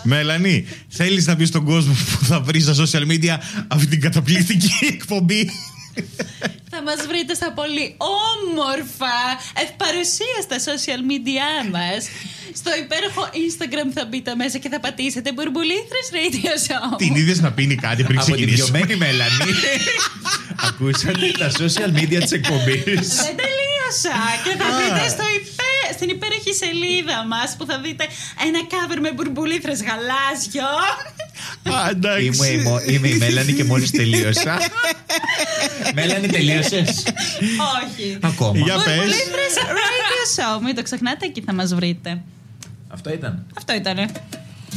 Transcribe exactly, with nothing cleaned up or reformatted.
Μέλανη, θέλεις να πεις στον κόσμο που θα βρει στα social media αυτή την καταπληκτική εκπομπή? Θα μας βρείτε στα πολύ όμορφα ευπαρουσίαστα social media μας. Στο υπέροχο Instagram θα μπείτε μέσα και θα πατήσετε Μπουρμπουλήθρες Radio Show. Την είδες να πίνει κάτι πριν ξεκινήσει? Από τη διωμένη Μέλανη. Ακούσατε τα social media της εκπομπής. Δεν τελείωσα. Και θα δείτε στο υπέ... στην υπέροχη σελίδα μας που θα δείτε ένα cover με μπουρμπουλήθρες γαλάζιο. Α, εντάξει. Είμαι, είμαι η Μέλανη και μόλις τελείωσα. Μέλανη, τελείωσες? Όχι. Ακόμα. Για πες. Μπουρμπουλήθρες Radio Show. Μην το ξεχνάτε, εκεί θα μας βρείτε. Αυτό ήταν. Αυτό ήτανε.